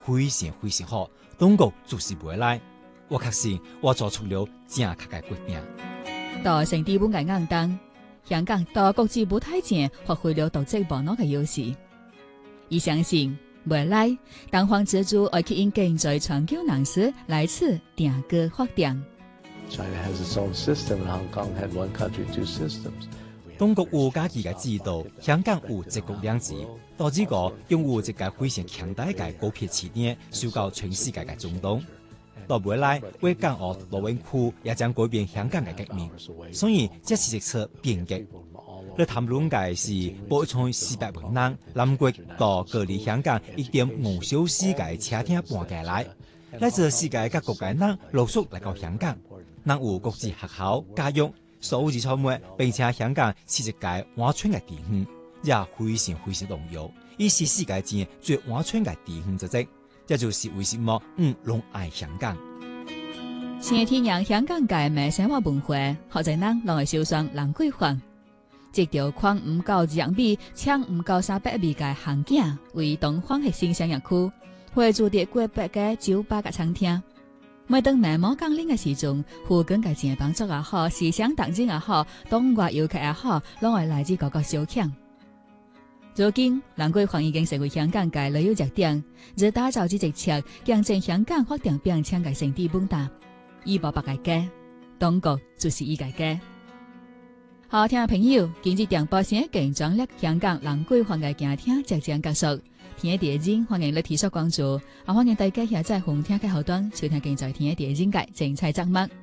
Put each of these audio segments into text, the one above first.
非常好，當局就是袂來。我確信我做出了正確嘅決定。 到成地本嘅硬當，香港到國際舞台前發揮了獨特無二嘅優勢。伊相信未來東方之珠會吸引更多全球人士來此定居發展。 China has its own system, and Hong Kong had one country, two systems. 中國有家己嘅制度，香港有一國兩制，導致個擁有一個非常強大嘅高鐵起點，受到全世界嘅尊重。到未來，為港澳大灣區也將改變香港嘅革命，所以這是一次變革。你談論嘅是保存400萬人南國到隔離香港1.5小時嘅車程搬過來，來自世界各國嘅人陸續來到香港。能有國際學校教育，所有之錯誤，並且香港是一個安全嘅地方，也非常重要。伊是世界前最安全嘅地方之一，這就是為什麼攏愛香港。 先天讓香港嘅美生活文化，或者人攏會受傷蘭桂坊，這條寬唔夠2米、長唔夠300米嘅巷徑，為東方核心商業區，匯聚着過百個酒吧嘅餐廳。每當內幕降臨嘅時陣，附近嘅前幫族也好，思想當人也好，東外遊客也好，攏會來自各國小搶。如今，蘭桂坊已經成為香港嘅旅遊熱點，要打造這一切，見證香港發展變遷嘅成地本大。伊無白嘅家，當局就是伊嘅家。好，聽眾朋友，今日電波先勁轉列香港蘭桂坊嘅行廳即將結束。聽第一陣，歡迎你提出關注，也歡迎大家下載紅聽嘅後端，收聽更在聽第一陣嘅精彩節目。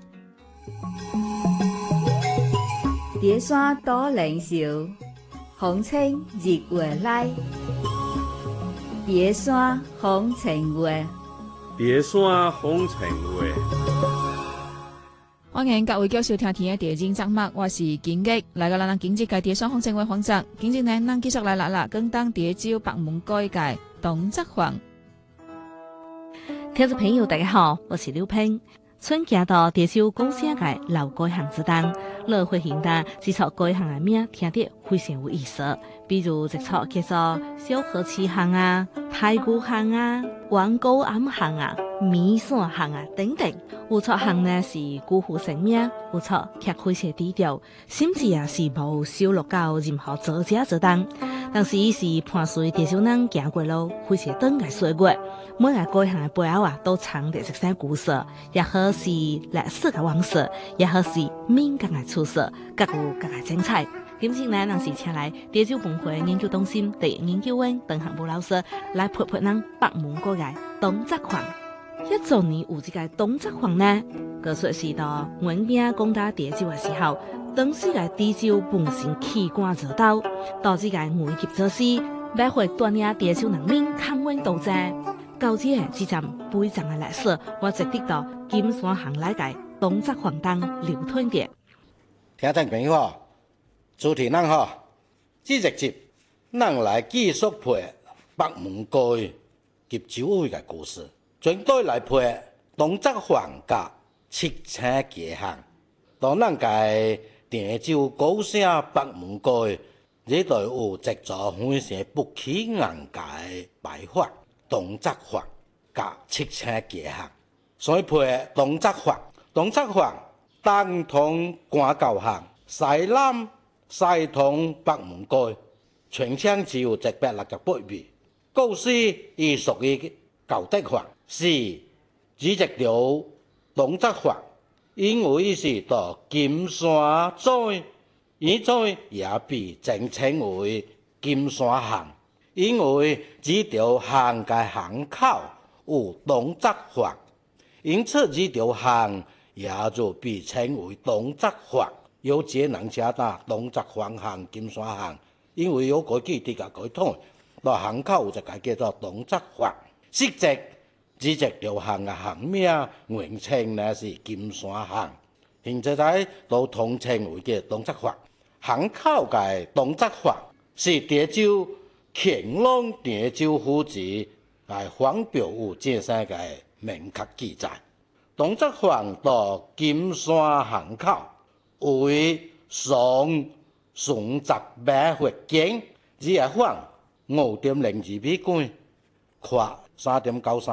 蝶山多靈秀，風清日月來。蝶山風情話， 蝶山風情話。 歡迎各位繼續聽第一陣節目，我是金吉，來個咱經濟嘅蝶山風情話環節。今日呢，咱繼續來啦，更當蝶洲北門改革東側巷。 聽眾朋友大家好，我是劉平。春行到蝶洲公社嘅老改行之當，老會行單這撮改行嘅名聽得非常有意思，比如一撮叫做小河池巷啊、太古巷啊、灣高庵巷啊、米線巷啊等等。有撮巷呢是古樸神名，有撮卻非常低調，甚至也是無收錄到任何作者之當。但是伊是伴隨蝶洲人行過路非常長嘅歲月，每個改行嘅背後啊都藏着一些故事，也好是歷史嘅往事，也好是民間嘅趣事，各有各嘅精彩。今次呢，咱是請來蝶洲文化研究中心第一研究員鄧行武老師來陪陪咱北門改革東側巷。一早年有這個東側巷呢，佢說是到原兵攻打蝶洲嘅時候，當時嘅蝶洲本身起官熱島，導致個危急措施，要會鍛鍊蝶洲人民抗溫鬥爭。到這這站悲慘嘅歷史，我直得到金山巷內嘅東側巷當流傳着。 聽眾朋友，主持人好，這一集咱來繼續陪北門改及九會嘅故事。全隊來陪東側巷甲七星街巷，當咱個蝶洲高社北門改，呢度有一座非常不起眼嘅牌坊，東側巷甲七星街巷，所以陪東側巷。東側巷東通官教巷，西南西通北門改，全長只有168米，故事亦屬於舊德巷。是指直條東側巷，因為是到金山咀，現在也被正稱為金山巷，因為這條巷嘅巷口有東側巷，因此這條巷也就被稱為東側巷。有些人寫打東側巷、金山巷，因為有個基地嘅改通，到巷口就叫做東側巷。實際這條巷嘅巷名原稱呢是金山巷，現在都統稱為嘅東側巷。巷口嘅東側巷是蝶洲乾隆蝶洲府志係黃標有這些嘅明確記載。東側巷到金山巷口為上38戶間，只係khoảng 5.02米寬，寬3.93